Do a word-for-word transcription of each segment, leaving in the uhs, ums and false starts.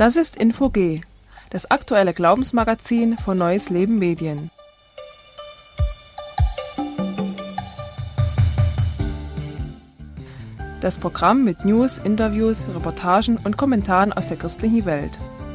Das ist Info G, das aktuelle Glaubensmagazin von Neues Leben Medien. Das Programm mit News, Interviews, Reportagen und Kommentaren aus der christlichen Welt.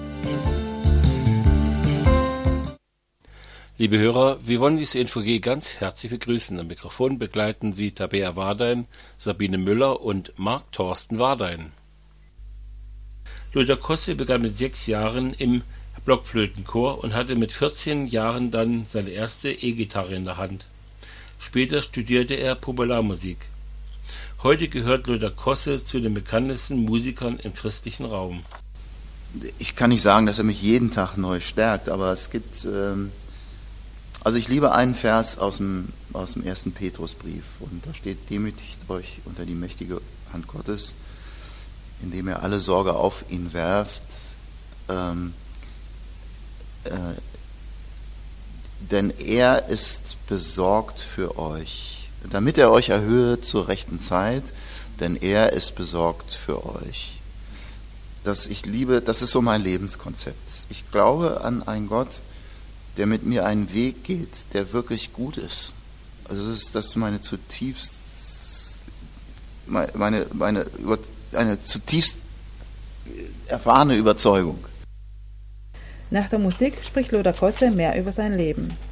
Liebe Hörer, wir wollen diese Info G ganz herzlich begrüßen. Am Mikrofon begleiten Sie Tabea Wardein, Sabine Müller und Marc Thorsten Wardein. Lothar Kosse begann mit sechs Jahren im Blockflötenchor und hatte mit vierzehn Jahren dann seine erste E-Gitarre in der Hand. Später studierte er Popularmusik. Heute gehört Lothar Kosse zu den bekanntesten Musikern im christlichen Raum. Ich kann nicht sagen, dass er mich jeden Tag neu stärkt, aber es gibt, ähm, also ich liebe einen Vers aus dem, aus dem ersten Petrusbrief und da steht: Demütigt euch unter die mächtige Hand Gottes, indem er alle Sorge auf ihn werft, ähm, äh, denn er ist besorgt für euch, damit er euch erhöhe zur rechten Zeit, denn er ist besorgt für euch. Das ich liebe, das ist so mein Lebenskonzept. Ich glaube an einen Gott, der mit mir einen Weg geht, der wirklich gut ist. Also das ist, das ist meine zutiefst, meine, meine, meine eine zutiefst erfahrene Überzeugung. Nach der Musik spricht Lothar Kosse mehr über sein Leben.